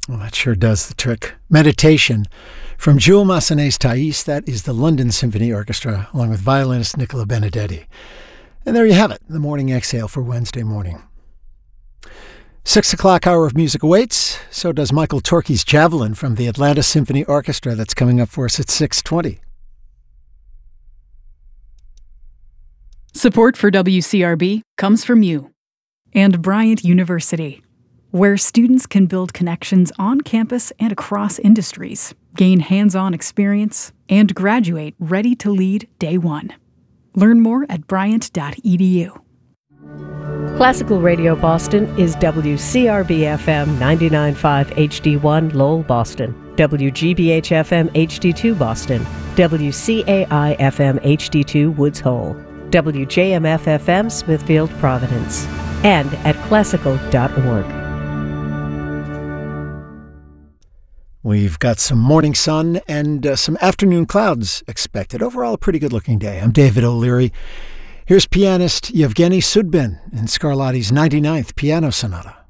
Well, that sure does the trick. Meditation from Jules Massenet's Thais. That is the London Symphony Orchestra, along with violinist Nicola Benedetti. And there you have it, the morning exhale for Wednesday morning. 6 o'clock hour of music awaits. So does Michael Torke's Javelin from the Atlanta Symphony Orchestra. That's coming up for us at 6:20. Support for WCRB comes from you and Bryant University, where students can build connections on campus and across industries, gain hands-on experience, and graduate ready to lead day one. Learn more at bryant.edu. Classical Radio Boston is WCRB-FM 99.5 HD1 Lowell, Boston, WGBH-FM HD2 Boston, WCAI-FM HD2 Woods Hole, WJMF-FM Smithfield, Providence, and at classical.org. We've got some morning sun and some afternoon clouds expected. Overall, a pretty good-looking day. I'm David O'Leary. Here's pianist Yevgeny Sudbin in Scarlatti's 99th Piano Sonata.